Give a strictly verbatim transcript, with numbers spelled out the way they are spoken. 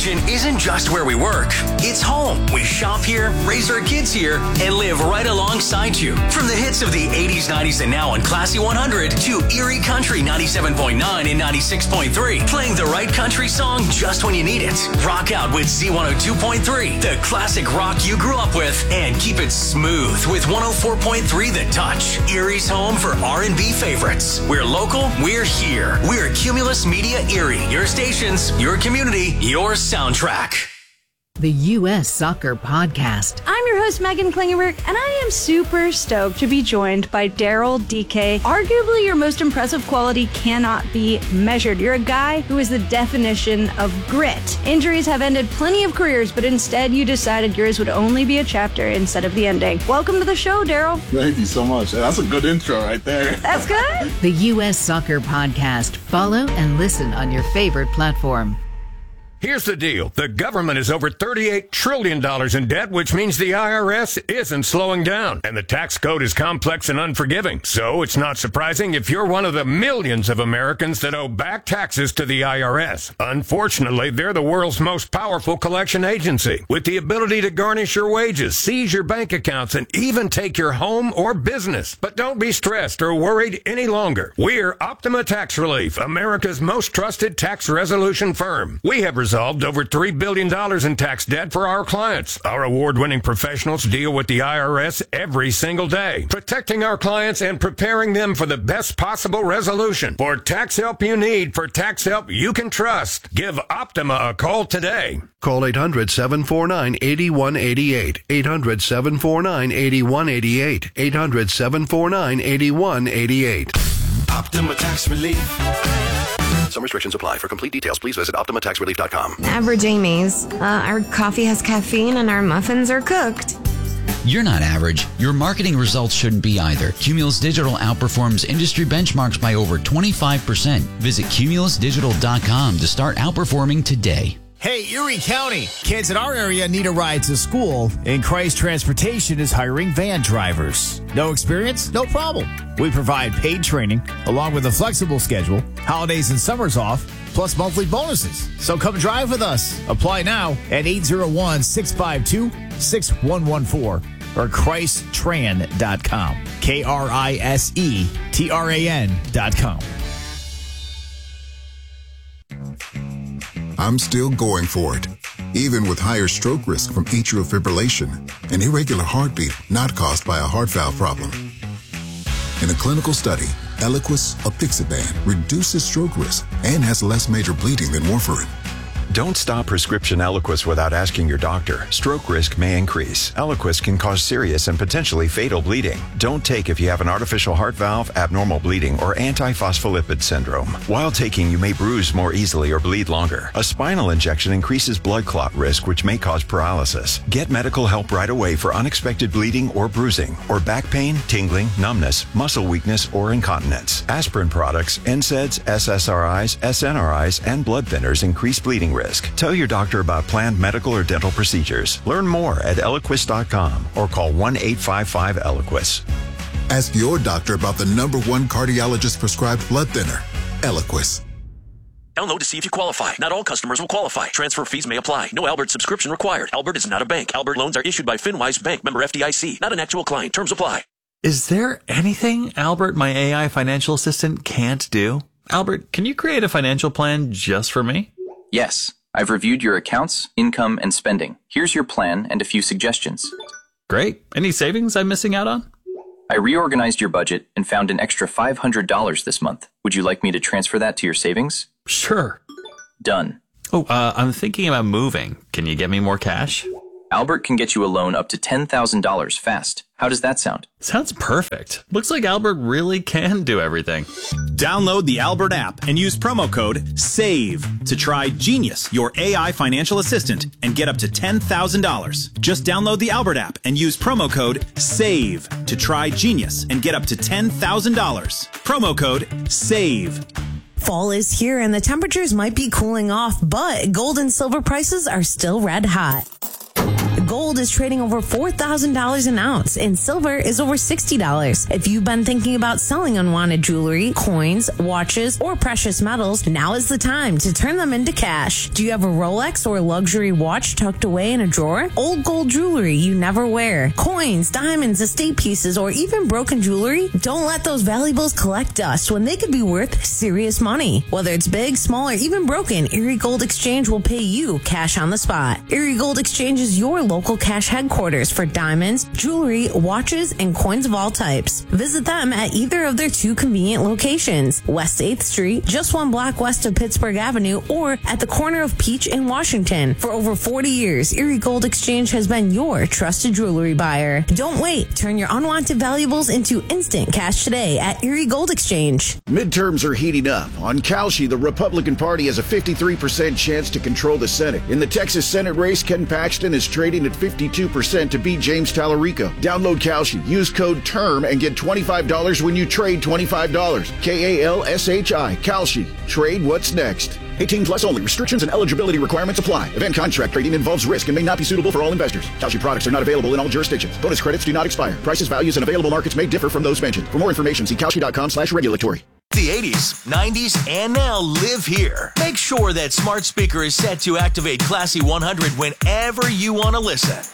Extension isn't just where we work. It's home. We shop here, raise our kids here, and live right alongside you. From the hits of the eighties, nineties, and now on Classy one hundred to Erie Country ninety-seven point nine and ninety-six point three. Playing the right country song just when you need it. Rock out with Z one oh two point three, the classic rock you grew up with, and keep it smooth with one oh four point three The Touch. Erie's home for R and B favorites. We're local, we're here. We're Cumulus Media Erie. Your stations, your community, your soundtrack. The U S Soccer Podcast. I'm your host, Megan Klingenberg, and I am super stoked to be joined by Daryl D K. Arguably, your most impressive quality cannot be measured. You're a guy who is the definition of grit. Injuries have ended plenty of careers, but instead you decided yours would only be a chapter instead of the ending. Welcome to the show, Daryl. Thank you so much. That's a good intro right there. That's good. The U S Soccer Podcast. Follow and listen on your favorite platform. Here's the deal. The government is over thirty-eight trillion dollars in debt, which means the I R S isn't slowing down. And the tax code is complex and unforgiving. So it's not surprising if you're one of the millions of Americans that owe back taxes to the I R S. Unfortunately, they're the world's most powerful collection agency, with the ability to garnish your wages, seize your bank accounts, and even take your home or business. But don't be stressed or worried any longer. We're Optima Tax Relief, America's most trusted tax resolution firm. We have resolved over three billion dollars in tax debt for our clients. Our award-winning professionals deal with the I R S every single day, protecting our clients and preparing them for the best possible resolution. For tax help you need, for tax help you can trust, give Optima a call today. Call eight hundred, seven four nine, eight one eight eight, eight hundred, seven four nine, eight one eight eight, eight hundred, seven four nine, eight one eight eight. Optima Tax Relief. Some restrictions apply. For complete details, please visit Optima Tax Relief dot com. Average Amy's. Uh, our coffee has caffeine and our muffins are cooked. You're not average. Your marketing results shouldn't be either. Cumulus Digital outperforms industry benchmarks by over twenty-five percent. Visit Cumulus Digital dot com to start outperforming today. Hey, Erie County. Kids in our area need a ride to school, and Christ Transportation is hiring van drivers. No experience? No problem. We provide paid training along with a flexible schedule, holidays and summers off, plus monthly bonuses. So come drive with us. Apply now at eight zero one, six five two, six one one four or Christ Tran dot com. K R I S E T R A N dot com. I'm still going for it, even with higher stroke risk from atrial fibrillation, an irregular heartbeat not caused by a heart valve problem. In a clinical study, Eliquis apixaban reduces stroke risk and has less major bleeding than warfarin. Don't stop prescription Eliquis without asking your doctor. Stroke risk may increase. Eliquis can cause serious and potentially fatal bleeding. Don't take if you have an artificial heart valve, abnormal bleeding, or antiphospholipid syndrome. While taking, you may bruise more easily or bleed longer. A spinal injection increases blood clot risk, which may cause paralysis. Get medical help right away for unexpected bleeding or bruising, or back pain, tingling, numbness, muscle weakness, or incontinence. Aspirin products, N SAIDs, S S R Is, S N R Is, and blood thinners increase bleeding risk. Tell your doctor about planned medical or dental procedures. Learn more at Eliquis dot com or call one eight five five Eliquis. Ask your doctor about the number one cardiologist prescribed blood thinner, Eliquis. Download to see if you qualify. Not all customers will qualify. Transfer fees may apply. No Albert subscription required. Albert is not a bank. Albert loans are issued by FinWise Bank, member F D I C. Not an actual client. Terms apply. Is there anything Albert, my A I financial assistant, can't do? Albert, can you create a financial plan just for me? Yes, I've reviewed your accounts, income, and spending. Here's your plan and a few suggestions. Great. Any savings I'm missing out on? I reorganized your budget and found an extra five hundred dollars this month. Would you like me to transfer that to your savings? Sure. Done. Oh, uh, I'm thinking about moving. Can you get me more cash? Albert can get you a loan up to ten thousand dollars fast. How does that sound? Sounds perfect. Looks like Albert really can do everything. Download the Albert app and use promo code SAVE to try Genius, your A I financial assistant, and get up to ten thousand dollars. Just download the Albert app and use promo code SAVE to try Genius and get up to ten thousand dollars. Promo code SAVE. Fall is here and the temperatures might be cooling off, but gold and silver prices are still red hot. Gold Gold is trading over four thousand dollars an ounce, and silver is over sixty dollars. If you've been thinking about selling unwanted jewelry, coins, watches, or precious metals, now is the time to turn them into cash. Do you have a Rolex or luxury watch tucked away in a drawer? Old gold jewelry you never wear, coins, diamonds, estate pieces, or even broken jewelry? Don't let those valuables collect dust when they could be worth serious money. Whether it's big, small, or even broken, Erie Gold Exchange will pay you cash on the spot. Erie Gold Exchange is your local cash headquarters for diamonds, jewelry, watches, and coins of all types. Visit them at either of their two convenient locations, West eighth Street, just one block west of Pittsburgh Avenue, or at the corner of Peach and Washington. For over forty years, Erie Gold Exchange has been your trusted jewelry buyer. Don't wait. Turn your unwanted valuables into instant cash today at Erie Gold Exchange. Midterms are heating up. On Kalshi, the Republican Party has a fifty-three percent chance to control the Senate. In the Texas Senate race, Ken Paxton is trading at fifty-two percent to beat James Tallarico. Download Kalshi, use code TERM, and get twenty-five dollars when you trade twenty-five dollars. K A L S H I, Kalshi. Trade what's next. eighteen plus only. Restrictions and eligibility requirements apply. Event contract trading involves risk and may not be suitable for all investors. Kalshi products are not available in all jurisdictions. Bonus credits do not expire. Prices, values, and available markets may differ from those mentioned. For more information, see Kalshi.com slash regulatory. The eighties, nineties, and now live here. Make sure that smart speaker is set to activate Classy one hundred whenever you want to listen.